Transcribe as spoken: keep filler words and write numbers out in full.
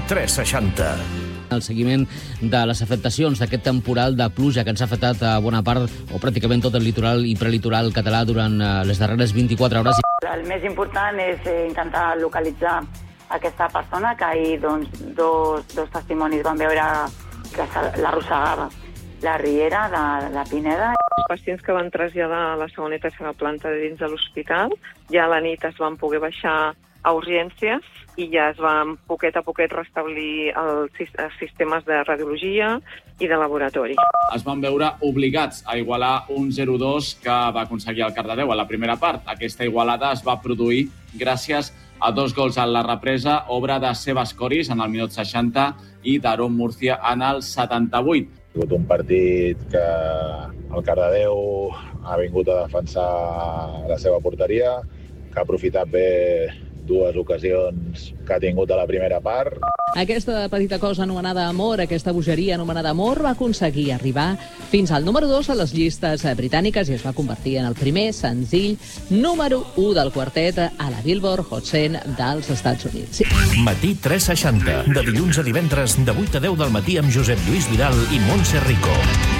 tres seixanta. El seguiment de les afectacions d'aquest temporal de pluja que ens ha afectat a bona part o pràcticament tot el litoral i prelitoral català durant les darreres vint-i-quatre hores. El més important és intentar localitzar aquesta persona que ahir doncs, dos, dos testimonis van veure que l'arrossegava la riera de la Pineda. Els pacients que van traslladar a la segona i tercera planta de dins de l'hospital ja a la nit es van poder baixar a urgències i ja es van poquet a poquet restablir els sistemes de radiologia i de laboratori. Es van veure obligats a igualar un zero dos que va aconseguir el Cardedeu a la primera part. Aquesta igualada es va produir gràcies a dos gols a la represa, obra de Sebas Coris en el minut seixanta i d'Aaron Murcia en el setanta-vuit. Ha sigut un partit que el Cardedeu ha vingut a defensar la seva porteria, que ha aprofitat bé dues ocasions que ha tingut a la primera part. Aquesta petita cosa anomenada amor, aquesta bogeria anomenada amor, va aconseguir arribar fins al número dos a les llistes britàniques i es va convertir en el primer senzill número u del quartet a la Billboard Hot cent dels Estats Units. Sí. Matí tres seixanta, de dilluns a divendres, de vuit a deu del matí amb Josep Lluís Vidal i Montse Rico.